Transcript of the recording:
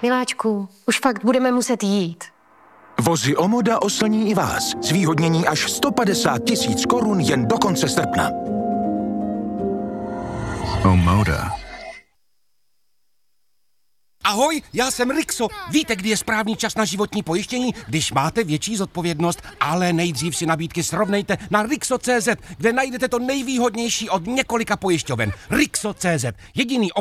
miláčku, už fakt budeme muset jít. Vozy Omoda oslní i vás. Zvýhodnění až 150 000 korun jen do konce srpna. Omoda. Ahoj, já jsem Rixo. Víte, kdy je správný čas na životní pojištění? Když máte větší zodpovědnost, ale nejdřív si nabídky srovnejte na Rixo.cz, kde najdete to nejvýhodnější od několika pojišťoven. Rixo.cz, jediný